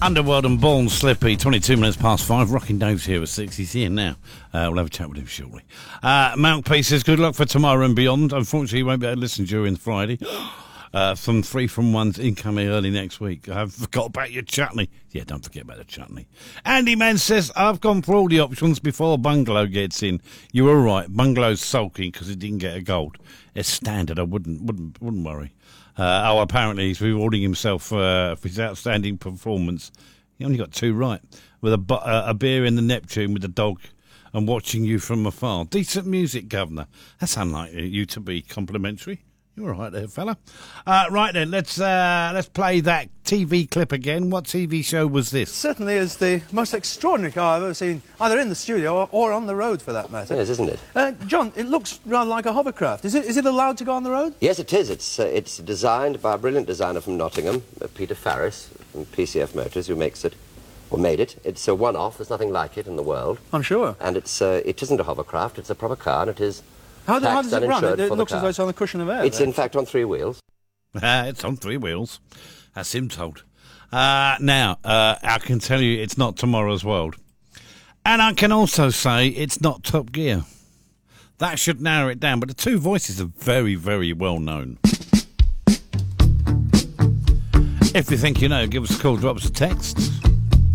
Underworld and Born Slippy, 22 minutes past 5. Rocking Dave's here at 6. He's here now. We'll have a chat with him shortly. Mountpiece says good luck for tomorrow and beyond. Unfortunately, you won't be able to listen during Friday. Some 3 from 1's incoming early next week. I forgot about your chutney. Yeah, don't forget about the chutney. Andy Man says, I've gone for all the options before Bungalow gets in. You were right. Bungalow's sulking because he didn't get a gold. It's standard. I wouldn't worry. Apparently he's rewarding himself for his outstanding performance. He only got 2 right. With a beer in the Neptune with the dog and watching you from afar. Decent music, Governor. That's unlike you to be complimentary. You're all right there, fella. Right then, let's play that TV clip again. What TV show was this? Certainly is the most extraordinary car I've ever seen, either in the studio or on the road, for that matter. Yes, isn't it? John, it looks rather like a hovercraft. Is it allowed to go on the road? Yes, it is. It's designed by a brilliant designer from Nottingham, Peter Farris, from PCF Motors, who makes it, or made it. It's a one-off. There's nothing like it in the world. I'm sure. And it isn't a hovercraft. It's a proper car, and it is. How does it run? It looks as though it's on a cushion of air. It's in fact on 3 wheels. It's on 3 wheels. That's him told. Now, I can tell you it's not Tomorrow's World. And I can also say it's not Top Gear. That should narrow it down, but the 2 voices are very, very well known. If you think you know, give us a call, drop us a text.